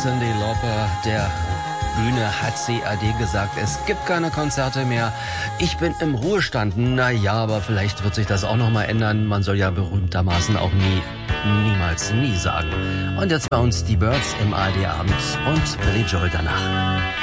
Cyndi Lauper der Bühne hat sie ade gesagt, es gibt keine Konzerte mehr. Ich bin im Ruhestand. Naja, aber vielleicht wird sich das auch noch mal ändern. Man soll ja berühmtermaßen auch niemals nie sagen. Und jetzt bei uns die Birds im ARD Abend und Billy Joel danach.